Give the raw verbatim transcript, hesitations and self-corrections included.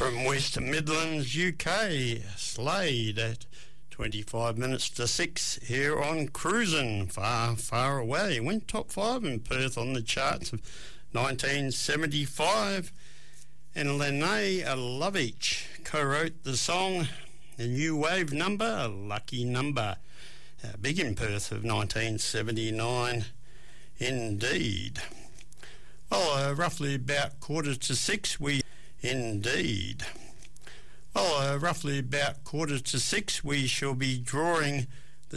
From West Midlands, U K, Slade at twenty-five minutes to six here on Cruisin' Far, Far Away. Went top five in Perth on the charts of nineteen seventy-five. And Lene Lovich co-wrote the song, a new wave number, a lucky number. Uh, big in Perth of nineteen seventy-nine, indeed. Well, uh, roughly about quarter to six, we... Indeed. Well, uh, roughly about quarter to six, we shall be drawing